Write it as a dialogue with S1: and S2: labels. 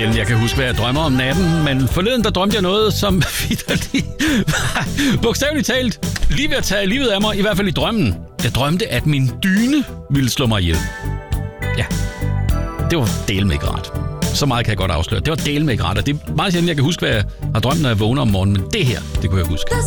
S1: sjældent, jeg kan huske, hvad jeg drømmer om natten, men forleden der drømte jeg noget, som bogstaveligt talt lige ved at tage livet af mig, i hvert fald i drømmen. Jeg drømte, at min dyne ville slå mig ihjel. Ja, det var dælme ikke rart. Så meget kan jeg godt afsløre. Det var dælme ikke rart, og det er meget sjældent, jeg kan huske, hvad jeg har drømt, når jeg vågner om morgenen, men det her, det kunne jeg huske.